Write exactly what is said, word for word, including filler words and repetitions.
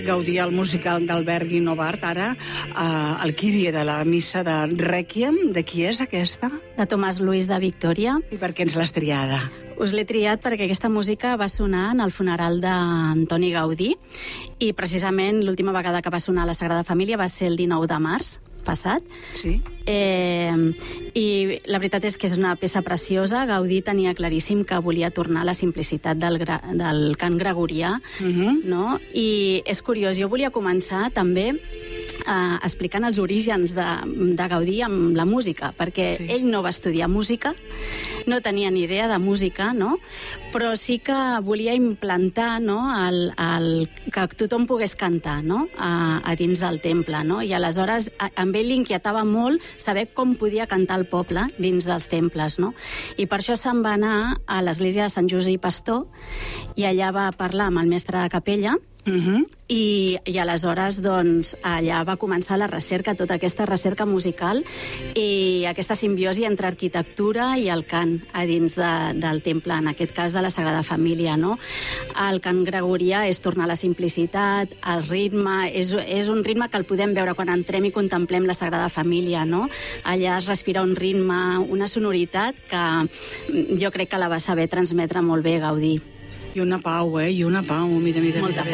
Gaudir el musical d'Albert Guinovart, ara eh, el Kyrie de la missa de Rèquiem. De qui és aquesta? De Tomàs Luis de Victòria. I per què ens l'has triada? Us l'he triat perquè aquesta música va sonar en el funeral d'Antoni Gaudí i precisament l'última vegada que va sonar a la Sagrada Família va ser el dinou de març passat. Sí. Eh, I la veritat és que és una peça preciosa. Gaudí tenia claríssim que volia tornar a la simplicitat del, del cant gregorià, uh-huh. no? I és curiós, jo volia començar també eh, explicant els orígens de, de Gaudí amb la música, perquè sí. ell no va estudiar música, no tenia ni idea de música, no? Però sí que volia implantar, no? el, el, que tothom pogués cantar, no? a, a dins del temple, no? I aleshores a, amb ell l'inquietava molt saber com podia cantar el poble dins dels temples, no? I per això se'n va anar a l'església de Sant Josep Pastor i allà va parlar amb el mestre de capella. Uh-huh. I, i aleshores doncs, allà va començar la recerca, tota aquesta recerca musical i aquesta simbiosi entre arquitectura i el cant a dins de, del temple, en aquest cas de la Sagrada Família, no? El cant gregorià és tornar a la simplicitat, el ritme, és, és un ritme que el podem veure quan entrem i contemplem la Sagrada Família, no? Allà es respira un ritme, una sonoritat que jo crec que la va saber transmetre molt bé Gaudí. I una pau, eh? I una pau, mira, mira. Molta mira.